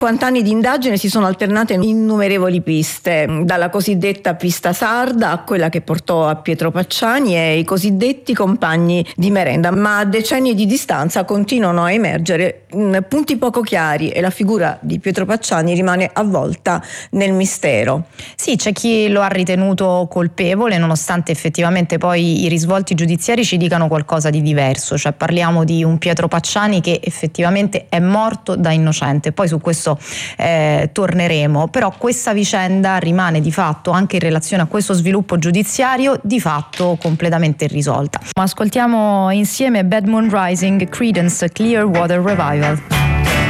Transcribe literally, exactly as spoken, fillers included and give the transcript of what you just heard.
cinquanta anni di indagine si sono alternate in innumerevoli piste, dalla cosiddetta pista sarda a quella che portò a Pietro Pacciani e i cosiddetti compagni di merenda, ma a decenni di distanza continuano a emergere punti poco chiari e la figura di Pietro Pacciani rimane avvolta nel mistero. Sì, c'è chi lo ha ritenuto colpevole, nonostante effettivamente poi i risvolti giudiziari ci dicano qualcosa di diverso, cioè parliamo di un Pietro Pacciani che effettivamente è morto da innocente. Poi su questo Eh, torneremo, però questa vicenda rimane di fatto, anche in relazione a questo sviluppo giudiziario, di fatto completamente irrisolta. Ascoltiamo insieme Bad Moon Rising, Creedence Clearwater Revival.